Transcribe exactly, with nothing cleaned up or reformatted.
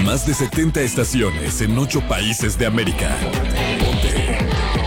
Más de setenta estaciones en ocho países de América. Ponte.